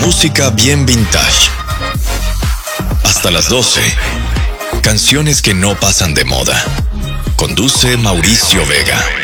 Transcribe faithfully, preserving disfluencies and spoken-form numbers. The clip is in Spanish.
Música bien vintage. Hasta las doce. Canciones que no pasan de moda. Conduce Mauricio Vega.